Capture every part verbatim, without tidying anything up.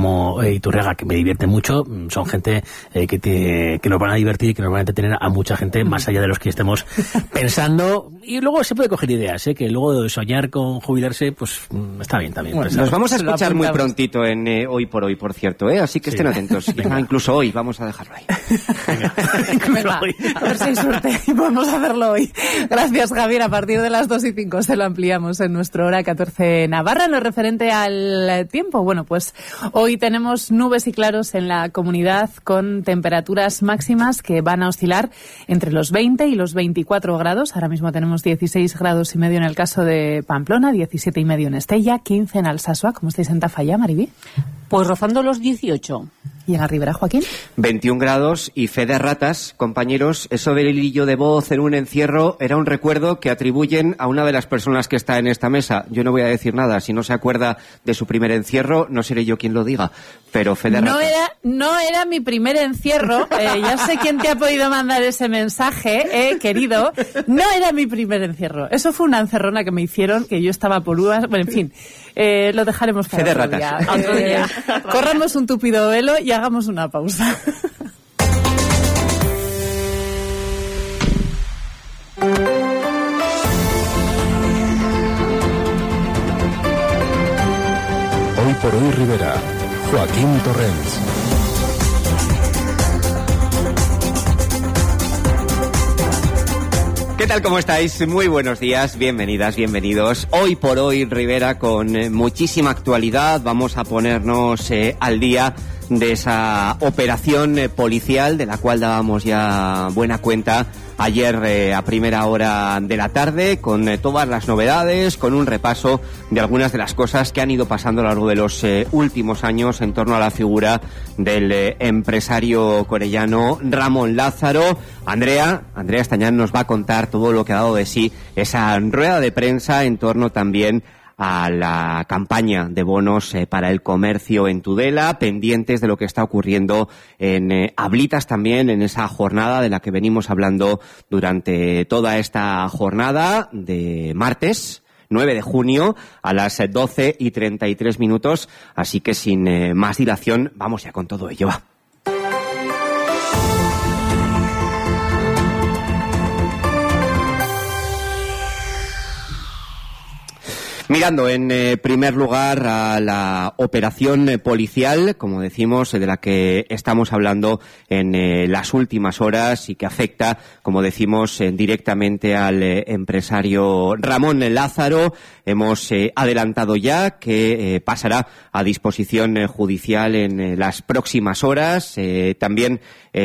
como eh, Iturriaga, que me divierte mucho, son gente eh, que, te, que nos van a divertir y que nos van a entretener a mucha gente, más allá de los que estemos pensando. Y luego se puede coger ideas, ¿eh? Que luego de soñar con jubilarse, pues está bien también. Bueno, nos vamos a escuchar muy prontito en eh, Hoy por Hoy, por cierto, ¿eh? Así que sí. Estén atentos. Venga, incluso hoy, vamos a dejarlo ahí. Venga. Venga, hoy. A ver si hay suerte y podemos hacerlo hoy. Gracias, Javier. A partir de las dos y cinco se lo ampliamos en nuestro Hora catorce Navarra. En lo referente al tiempo, bueno, pues hoy tenemos nubes y claros en la comunidad con temperaturas máximas que van a oscilar entre los veinte y los veinticuatro grados. Ahora mismo tenemos dieciséis grados y medio en el caso de Pamplona, diecisiete y medio en Estella, quince en Alsasua. ¿Cómo estáis en Tafalla, Maribí? Pues rozando los dieciocho. ¿Y en la Ribera, Joaquín? veintiún grados y fe de ratas, compañeros. Eso del hilillo de voz en un encierro era un recuerdo que atribuyen a una de las personas que está en esta mesa. Yo no voy a decir nada. Si no se acuerda de su primer encierro, no seré yo quien lo diga. Pero fe de ratas. No era, no era mi primer encierro. Eh, ya sé quién te ha podido mandar ese mensaje, eh, querido. No era mi primer encierro. Eso fue una encerrona que me hicieron, que yo estaba por uvas. Bueno, en fin, eh, lo dejaremos para fe de otro ratas. día. Otro día. Corramos un tupido velo y hagamos una pausa. Hoy por Hoy Rivera, Joaquín Torrens. ¿Qué tal? ¿Cómo estáis? Muy buenos días, bienvenidas, bienvenidos. Hoy por Hoy Rivera con eh, muchísima actualidad. Vamos a ponernos eh, al día de esa operación eh, policial de la cual dábamos ya buena cuenta ayer eh, a primera hora de la tarde, con eh, todas las novedades, con un repaso de algunas de las cosas que han ido pasando a lo largo de los eh, últimos años en torno a la figura del eh, empresario corellano Ramón Lázaro. Andrea, Andrea Estañán nos va a contar todo lo que ha dado de sí esa rueda de prensa en torno también a la campaña de bonos eh, para el comercio en Tudela, pendientes de lo que está ocurriendo en eh, Ablitas también, en esa jornada de la que venimos hablando durante toda esta jornada de martes nueve de junio a las doce y treinta y tres minutos, así que sin eh, más dilación, vamos ya con todo ello, va. Mirando en eh, primer lugar a la operación eh, policial, como decimos, eh, de la que estamos hablando en eh, las últimas horas y que afecta, como decimos, eh, directamente al eh, empresario Ramón Lázaro. Hemos eh, adelantado ya que eh, pasará a disposición eh, judicial en eh, las próximas horas. Eh, también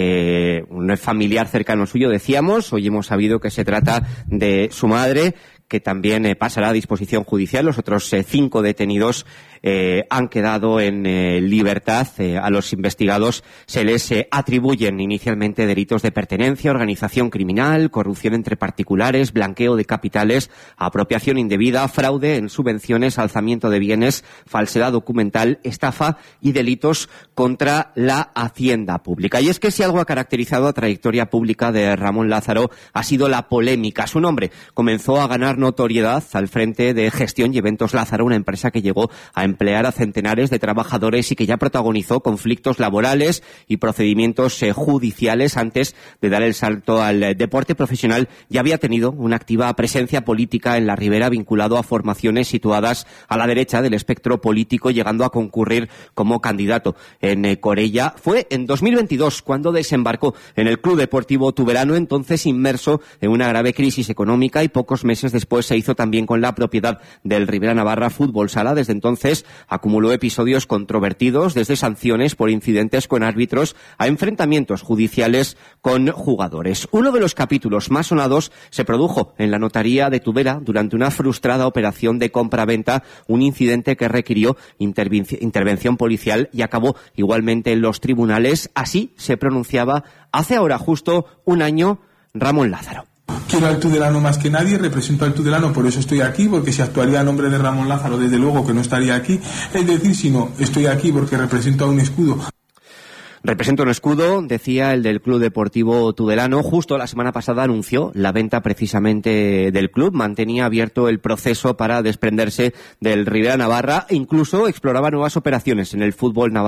eh, un familiar cercano suyo, decíamos, hoy hemos sabido que se trata de su madre, que también eh, pasará a disposición judicial. Los otros eh, cinco detenidos eh, han quedado en eh, libertad. Eh, a los investigados se les eh, atribuyen inicialmente delitos de pertenencia, organización criminal, corrupción entre particulares, blanqueo de capitales, apropiación indebida, fraude en subvenciones, alzamiento de bienes, falsedad documental, estafa y delitos contra la hacienda pública. Y es que si algo ha caracterizado la trayectoria pública de Ramón Lázaro ha sido la polémica. Su nombre comenzó a ganar notoriedad al frente de Gestión y Eventos Lázaro, una empresa que llegó a emplear a centenares de trabajadores y que ya protagonizó conflictos laborales y procedimientos eh, judiciales antes de dar el salto al eh, deporte profesional. Ya había tenido una activa presencia política en la Ribera, vinculado a formaciones situadas a la derecha del espectro político, llegando a concurrir como candidato en eh, Corella. Fue en dos mil veintidós cuando desembarcó en el Club Deportivo Tuberano, entonces inmerso en una grave crisis económica, y pocos meses después Después se hizo también con la propiedad del Ribera Navarra Fútbol Sala. Desde entonces acumuló episodios controvertidos, desde sanciones por incidentes con árbitros a enfrentamientos judiciales con jugadores. Uno de los capítulos más sonados se produjo en la notaría de Tudela durante una frustrada operación de compra-venta, un incidente que requirió intervenci- intervención policial y acabó igualmente en los tribunales. Así se pronunciaba hace ahora justo un año Ramón Lázaro. Quiero al tudelano más que nadie, represento al tudelano, por eso estoy aquí, porque si actuaría a nombre de Ramón Lázaro, desde luego que no estaría aquí. Es decir, si no, estoy aquí porque represento a un escudo. Represento un escudo, decía el del Club Deportivo Tudelano. Justo la semana pasada anunció la venta precisamente del club. Mantenía abierto el proceso para desprenderse del Ribera Navarra e incluso exploraba nuevas operaciones en el fútbol navarro.